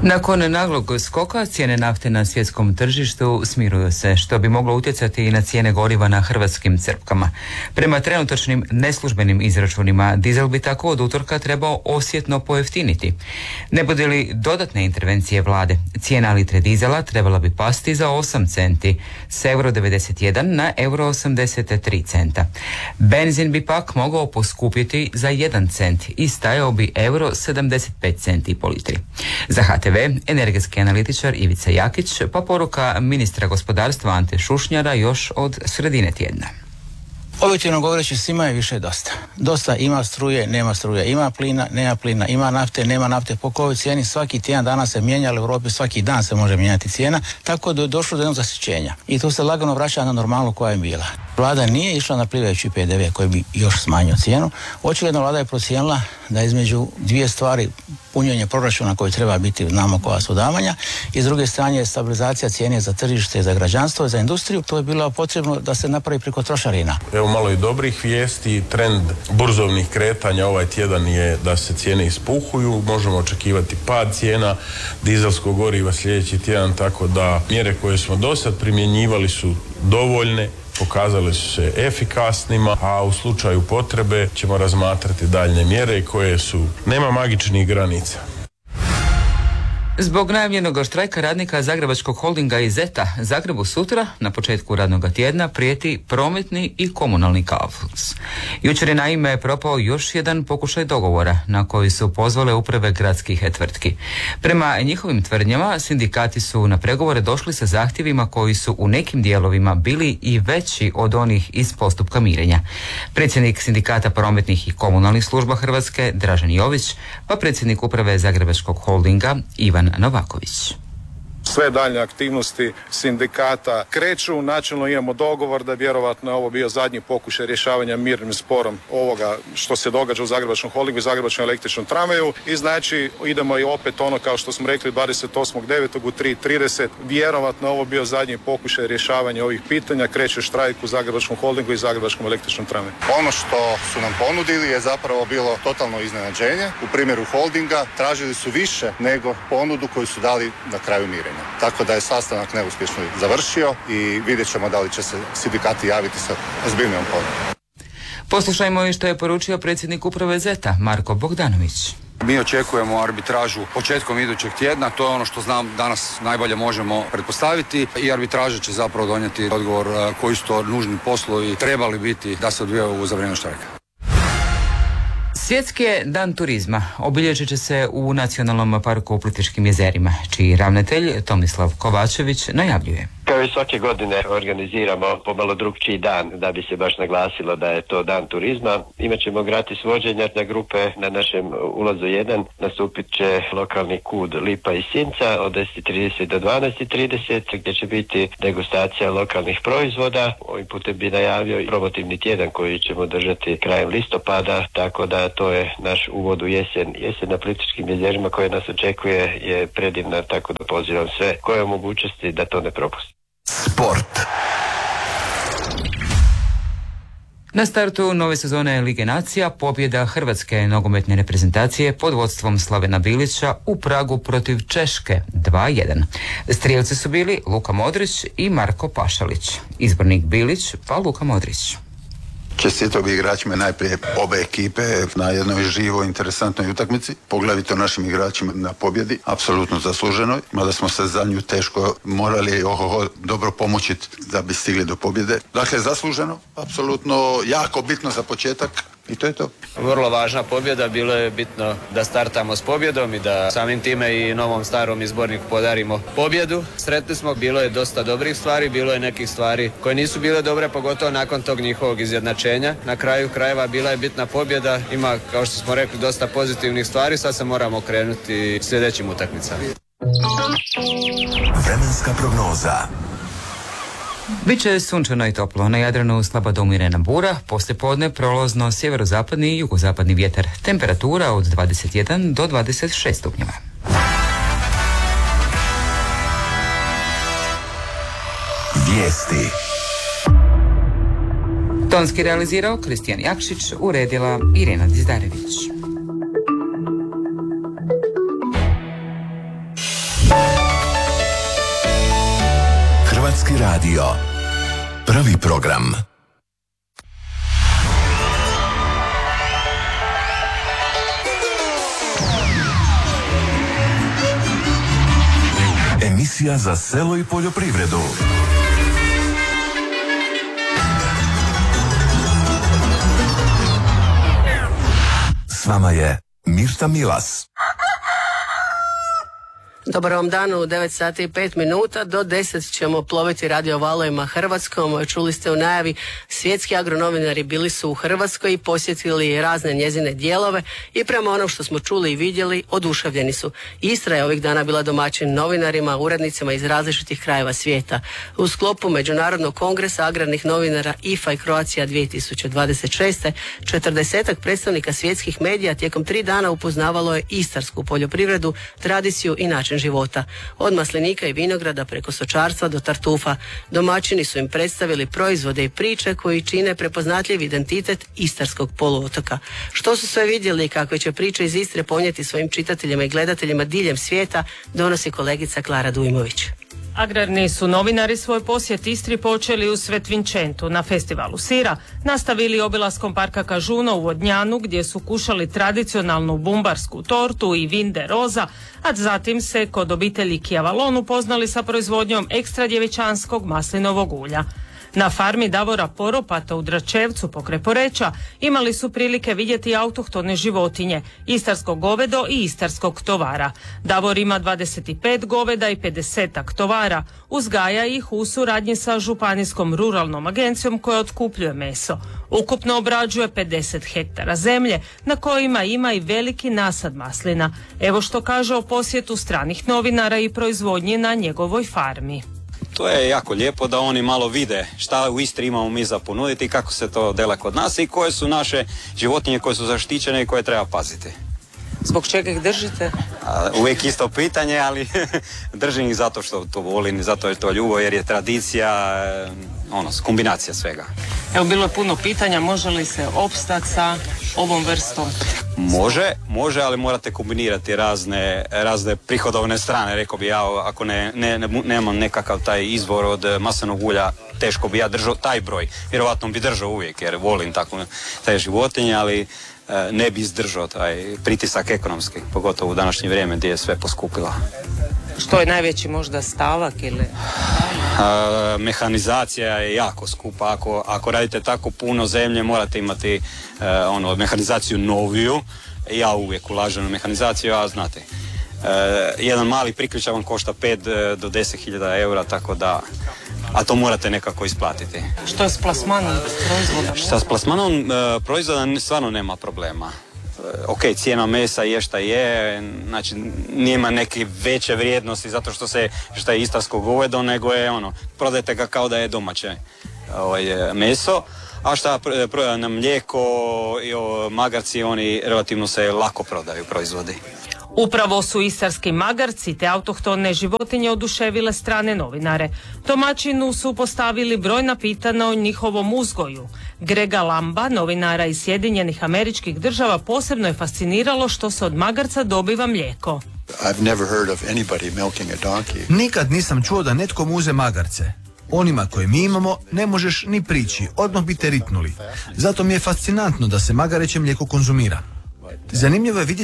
Nakon naglog skoka cijene nafte na svjetskom tržištu smiruju se, što bi moglo utjecati i na cijene goriva na hrvatskim crpkama. Prema trenutačnim neslužbenim izračunima, dizel bi tako od utorka trebao osjetno pojeftiniti. Ne bude li dodatne intervencije vlade, cijena litre dizela trebala bi pasti za 8 centi, s euro 91 na euro 83 centa. Benzin bi pak mogao poskupiti za 1 cent i stajao bi euro 75 centi po litri. Za HTV energetski analitičar Ivica Jakić, pa poruka ministra gospodarstva Ante Šušnjara još od sredine tjedna. Objektivno govoreći, svima je više dosta. Dosta, ima struje, nema struje, ima plina, nema plina, ima nafte, nema nafte. Po kojoj cijeni svaki tjedan dana se mijenja, ali u Europi svaki dan se može mijenjati cijena, tako da je došlo do jednog zasićenja. I tu se lagano vraća na normalnu koja je bila. Vlada nije išla na plivajući PDV koji bi još smanjio cijenu. Očigledno vlada je procijenila da između dvije stvari, punjenje proračuna koji treba biti, znamo koja su davanja, i s druge strane stabilizacija cijene za tržište, za građanstvo i za industriju, to je bilo potrebno da se napravi preko trošarina. Evo malo i dobrih vijesti. Trend burzovnih kretanja ovaj tjedan je da se cijene ispuhuju, možemo očekivati pad cijena dizelskog goriva sljedeći tjedan, tako da mjere koje smo do sad primjenjivali su dovoljne, pokazale su se efikasnima, a u slučaju potrebe ćemo razmatrati daljne mjere koje su, nema magičnih granica. Zbog najavljenog štrajka radnika Zagrebačkog holdinga i Zeta, Zagrebu sutra, na početku radnog tjedna, prijeti prometni i komunalni kaos. Jučer je naime propao još jedan pokušaj dogovora na koji su pozvale uprave gradskih tvrtki. Prema njihovim tvrdnjama, sindikati su na pregovore došli sa zahtjevima koji su u nekim dijelovima bili i veći od onih iz postupka mirenja. Predsjednik sindikata prometnih i komunalnih služba Hrvatske, Dražen Jović, pa predsjednik uprave Zagrebačkog holdinga, Ivan Novaković. Sve daljnje aktivnosti sindikata kreću. Načelno imamo dogovor da vjerovatno je ovo bio zadnji pokušaj rješavanja mirnim sporom ovoga što se događa u Zagrebačkom holdingu i Zagrebačkom električnom tramvaju. I znači idemo i opet ono kao što smo rekli 28.9. u 3:30. Vjerovatno je ovo bio zadnji pokušaj rješavanja ovih pitanja. Kreće štrajk u Zagrebačkom holdingu i Zagrebačkom električnom tramvaju. Ono što su nam ponudili je zapravo bilo totalno iznenađenje. U primjeru holdinga tražili su više nego ponudu koju su dali na kraju mirenja. Tako da je sastanak neuspješno završio i vidjet ćemo da li će se sindikati javiti sa ozbiljnijom ponudom. Poslušajmo i što je poručio predsjednik uprave Zeta, Marko Bogdanović. Mi očekujemo arbitražu početkom idućeg tjedna, to je ono što znam danas najbolje možemo pretpostaviti, i arbitraža će zapravo donijeti odgovor koji su to nužni poslovi trebali biti da se odvijaju za vrijeme štrajka. Svjetski je dan turizma. Obilježit će se u Nacionalnom parku u Plitvičkim jezerima, čiji ravnatelj Tomislav Kovačević najavljuje. Kao i svake godine organiziramo pomalo drugčiji dan da bi se baš naglasilo da je to dan turizma. Imaćemo gratis vođenja na grupe na našem ulazu 1. Nastupit će lokalni kud Lipa i Sinca od 10:30 do 12:30 gdje će biti degustacija lokalnih proizvoda. Ovim putem bi najavio i promotivni tjedan koji ćemo držati krajem listopada, tako da to je naš uvod u jesen. Jesen na Plitvičkim jezerima koje nas očekuje je predivna, tako da pozivam sve koje mogućnosti da to ne propusti. Sport. Na startu nove sezone Lige nacija pobjeda hrvatske nogometne reprezentacije pod vodstvom Slavena Bilića u Pragu protiv Češke 2:1. Strijelci su bili Luka Modrić i Marko Pašalić. Izbornik Bilić pa Luka Modrić. Čestitao bi igračima najprije obe ekipe na jednoj živoj, interesantnoj utakmici, poglavito našim igračima na pobjedi, apsolutno zasluženoj, mada smo se za nju teško morali dobro pomoći da bi stigli do pobjede. Dakle, zasluženo, apsolutno jako bitno za početak. I to je to. Vrlo važna pobjeda, bilo je bitno da startamo s pobjedom i da samim time i novom starom izborniku podarimo pobjedu. Sretni smo, bilo je dosta dobrih stvari, bilo je nekih stvari koje nisu bile dobre, pogotovo nakon tog njihovog izjednačenja. Na kraju krajeva bila je bitna pobjeda, ima, kao što smo rekli, dosta pozitivnih stvari, sad se moramo okrenuti sljedećim utakmicama. Vremenska prognoza. Biće sunčano i toplo, na Jadranu slaba do umjerena bura, poslijepodne prolazno sjeverozapadni i jugozapadni vjetar. Temperatura od 21 do 26 stupnjeva. Vijesti. Tonski realizirao Kristijan Jakšić, uredila Irena Dizdarević. Hrvatski radio. Prvi program. Emisija za selo i poljoprivredu. S vama je Mirta Milas. Dobar vam dan, u 9 sati i 5 minuta do 10 ćemo ploviti radio valovima Hrvatskom. Čuli ste u najavi, svjetski agronovinari bili su u Hrvatskoj i posjetili razne njezine dijelove i prema onom što smo čuli i vidjeli, oduševljeni su. Istra je ovih dana bila domaćin novinarima, urednicima iz različitih krajeva svijeta. U sklopu Međunarodnog kongresa agrarnih novinara IFA i Croatia 2026. 40-ak predstavnika svjetskih medija tijekom 3 dana upoznavalo je istarsku poljoprivredu, tradiciju i način života. Od maslinika i vinograda preko stočarstva do tartufa. Domaćini su im predstavili proizvode i priče koji čine prepoznatljiv identitet istarskog poluotoka. Što su sve vidjeli i kakve će priče iz Istre ponijeti svojim čitateljima i gledateljima diljem svijeta, donosi kolegica Klara Dujmović. Agrarni su novinari svoj posjet Istri počeli u Svetvinčentu na festivalu sira, nastavili obilaskom parka Kažuno u Vodnjanu gdje su kušali tradicionalnu bumbarsku tortu i vin de roza, a zatim se kod obitelji Kjavalon upoznali sa proizvodnjom ekstra djevičanskog maslinovog ulja. Na farmi Davora Poropata u Dračevcu pokraj Poreča imali su prilike vidjeti autohtone životinje, istarsko govedo i istarskog tovara. Davor ima 25 goveda i 50 tovara, uzgaja ih u suradnji sa Županijskom ruralnom agencijom koja otkupljuje meso. Ukupno obrađuje 50 hektara zemlje na kojima ima i veliki nasad maslina. Evo što kaže o posjetu stranih novinara i proizvodnji na njegovoj farmi. To je jako lijepo da oni malo vide šta u Istri imamo mi za ponuditi i kako se to dela kod nas i koje su naše životinje koje su zaštićene i koje treba paziti. Zbog čega ih držite? Uvijek isto pitanje, ali držim ih zato što to volim, zato je to ljubav jer je tradicija, kombinacija svega. Evo, bilo je puno pitanja, može li se opstati sa ovom vrstom? Može, ali morate kombinirati razne prihodovne strane, rekao bi ja, ako nemam nekakav taj izvor od maslinovog ulja, teško bi ja držao taj broj. Vjerovatno bi držao uvijek jer volim tako te životinje, ali ne bi izdržao taj pritisak ekonomski, pogotovo u današnje vrijeme gdje je sve poskupilo. Što je najveći možda stavak ili? Mehanizacija je jako skupa. Ako radite tako puno zemlje, morate imati mehanizaciju noviju. Ja uvijek ulažem u mehanizaciju, a znate, jedan mali priključak vam košta 5 do 10.000 eura, tako da, a to morate nekako isplatiti. Što je s plasmanom proizvoda? Šta s plasmanom proizvoda stvarno nema problema. Ok, cijena mesa je šta je, znači nema neke veće vrijednosti zato što je istarsko govedo, nego je prodajte ga kao da je domaće meso, a šta na mlijeko i magarci, oni relativno se lako prodaju proizvodi. Upravo su istarski magarci te autohtone životinje oduševile strane novinare. Domaćinu su postavili brojna pitanja o njihovom uzgoju. Grega Lamba, novinara iz Sjedinjenih Američkih Država, posebno je fasciniralo što se od magarca dobiva mlijeko. Nikad nisam čuo da netko muze magarce. Onima koje mi imamo ne možeš ni prići, odmah bi te ritnuli. Zato mi je fascinantno da se magareće mlijeko konzumira. Zanimljivo je vidjeti